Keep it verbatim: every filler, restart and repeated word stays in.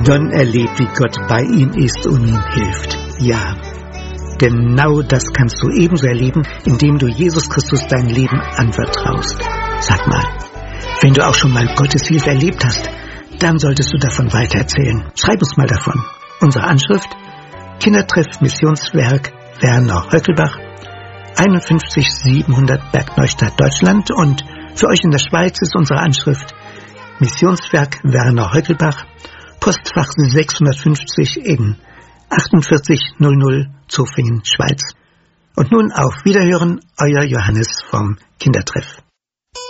Don erlebt, wie Gott bei ihm ist und ihm hilft. Ja, genau das kannst du ebenso erleben, indem du Jesus Christus dein Leben anvertraust. Sag mal, wenn du auch schon mal Gottes Hilfe erlebt hast, dann solltest du davon weitererzählen. Schreib uns mal davon. Unsere Anschrift: Kindertreff Missionswerk Werner Höckelbach, einundfünfzig siebenhundert Bergneustadt, Deutschland. Und für euch in der Schweiz ist unsere Anschrift Missionswerk Werner Höckelbach, Postfach sechshundertfünfzig in achtundvierzig null null Zofingen, Schweiz. Und nun auf Wiederhören, euer Johannes vom Kindertreff.